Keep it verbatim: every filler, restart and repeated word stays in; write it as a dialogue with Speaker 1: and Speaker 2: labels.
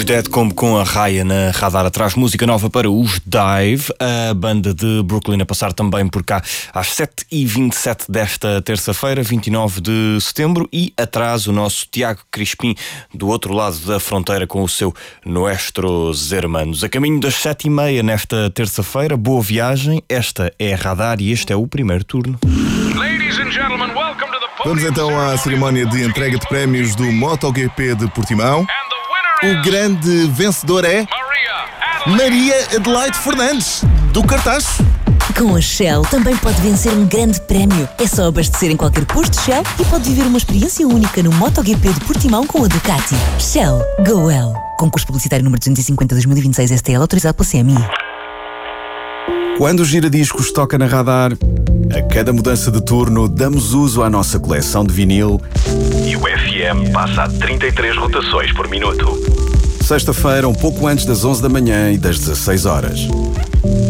Speaker 1: Os Dead Combo com a Raya na radar atrás, música nova para os Dive, a banda de Brooklyn a passar também por cá às sete e vinte e sete desta terça-feira, vinte e nove de setembro, e atrás o nosso Tiago Crispim do outro lado da fronteira com o seu Nuestros Hermanos. A caminho das sete e meia nesta terça-feira, boa viagem, esta é a Radar e este é o primeiro turno.
Speaker 2: Ladies and gentlemen, welcome to the podium.
Speaker 3: Vamos então à cerimónia de entrega de prémios do MotoGP de Portimão. O grande vencedor é Maria Adelaide Fernandes, do Cartaz.
Speaker 4: Com a Shell também pode vencer um grande prémio. É só abastecer em qualquer posto Shell e pode viver uma experiência única no MotoGP de Portimão com a Ducati. Shell Go Well. Concurso publicitário número duzentos e cinquenta de dois mil e vinte e seis S T L, autorizado pela C M I.
Speaker 5: Quando o Giradiscos toca na Radar, a cada mudança de turno damos uso à nossa coleção de vinil
Speaker 2: E o F M passa a trinta e três rotações por minuto.
Speaker 5: Sexta-feira, um pouco antes das onze da manhã e das dezasseis horas.